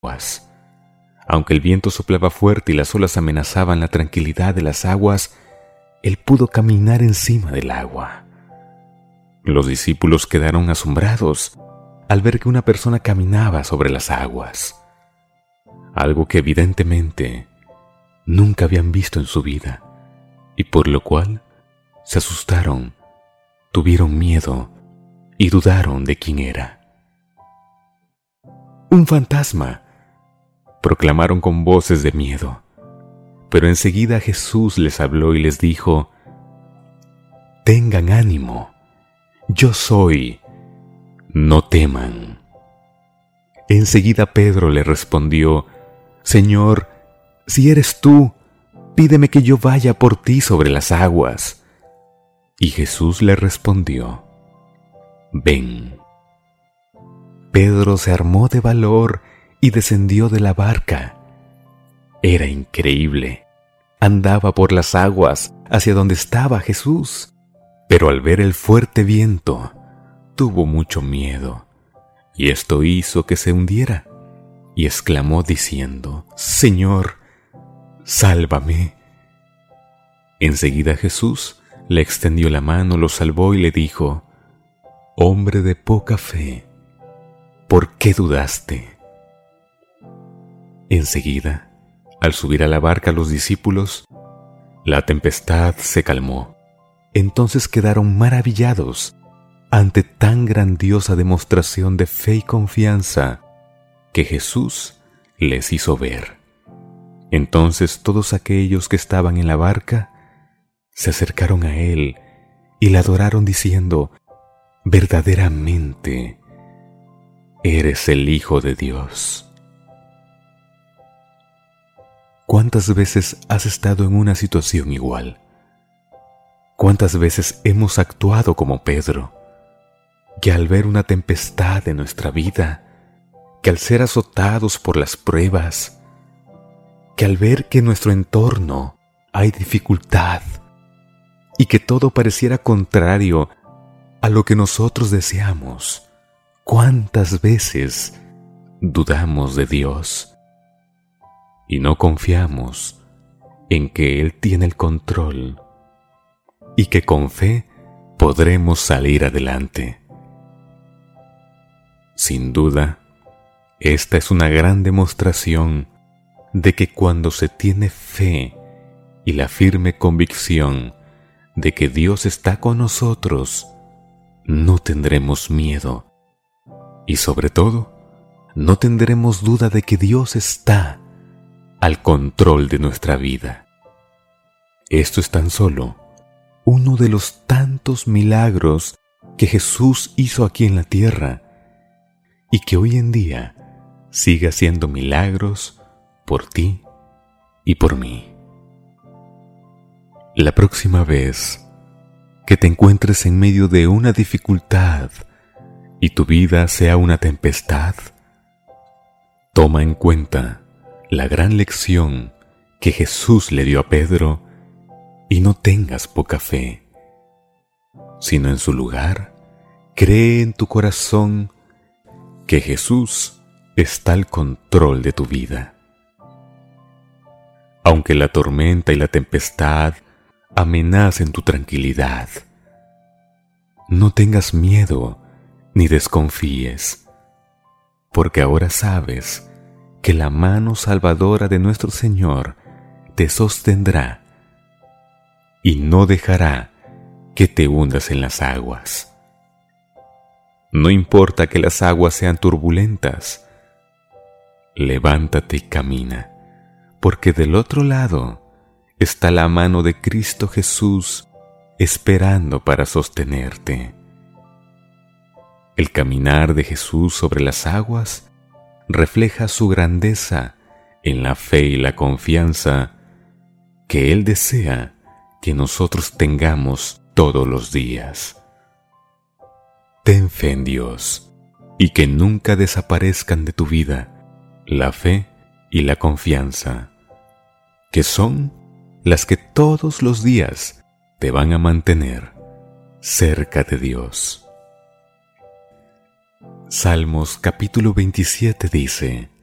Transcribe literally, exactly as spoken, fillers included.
aguas. Aunque el viento soplaba fuerte y las olas amenazaban la tranquilidad de las aguas, él pudo caminar encima del agua. Los discípulos quedaron asombrados al ver que una persona caminaba sobre las aguas, algo que evidentemente nunca habían visto en su vida, y por lo cual se asustaron, tuvieron miedo y dudaron de quién era. ¡Un fantasma!, proclamaron con voces de miedo. Pero enseguida Jesús les habló y les dijo: «Tengan ánimo, yo soy, no teman». Enseguida Pedro le respondió: «Señor, si eres tú, pídeme que yo vaya por ti sobre las aguas». Y Jesús le respondió: «Ven». Pedro se armó de valor y descendió de la barca. Era increíble. Andaba por las aguas hacia donde estaba Jesús, pero al ver el fuerte viento, tuvo mucho miedo, y esto hizo que se hundiera, y exclamó diciendo: «Señor, sálvame». Enseguida Jesús le extendió la mano, lo salvó y le dijo: «Hombre de poca fe, ¿por qué dudaste?». Enseguida, al subir a la barca los discípulos, la tempestad se calmó. Entonces quedaron maravillados ante tan grandiosa demostración de fe y confianza que Jesús les hizo ver. Entonces todos aquellos que estaban en la barca se acercaron a él y le adoraron diciendo: «Verdaderamente eres el Hijo de Dios». ¿Cuántas veces has estado en una situación igual? ¿Cuántas veces hemos actuado como Pedro, que al ver una tempestad en nuestra vida, que al ser azotados por las pruebas, que al ver que en nuestro entorno hay dificultad y que todo pareciera contrario a lo que nosotros deseamos, cuántas veces dudamos de Dios y no confiamos en que Él tiene el control y que con fe podremos salir adelante? Sin duda, esta es una gran demostración de que cuando se tiene fe y la firme convicción de que Dios está con nosotros, no tendremos miedo y sobre todo, no tendremos duda de que Dios está al control de nuestra vida. Esto es tan solo uno de los tantos milagros que Jesús hizo aquí en la tierra y que hoy en día sigue haciendo milagros por ti y por mí. La próxima vez que te encuentres en medio de una dificultad y tu vida sea una tempestad, toma en cuenta la gran lección que Jesús le dio a Pedro y no tengas poca fe, sino en su lugar, cree en tu corazón que Jesús está al control de tu vida. Aunque la tormenta y la tempestad amenacen tu tranquilidad, no tengas miedo ni desconfíes, porque ahora sabes que la mano salvadora de nuestro Señor te sostendrá y no dejará que te hundas en las aguas. No importa que las aguas sean turbulentas, levántate y camina, porque del otro lado está la mano de Cristo Jesús esperando para sostenerte. El caminar de Jesús sobre las aguas refleja su grandeza en la fe y la confianza que Él desea que nosotros tengamos todos los días. Ten fe en Dios y que nunca desaparezcan de tu vida la fe y la confianza, que son las que todos los días te van a mantener cerca de Dios. Salmos capítulo veintisiete dice: